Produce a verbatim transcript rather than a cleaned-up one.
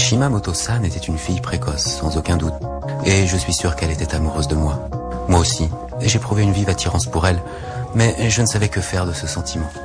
Shimamoto-san était une fille précoce, sans aucun doute. Et je suis sûr qu'elle était amoureuse de moi. Moi aussi. Et j'éprouvais une vive attirance pour elle. Mais je ne savais que faire de ce sentiment.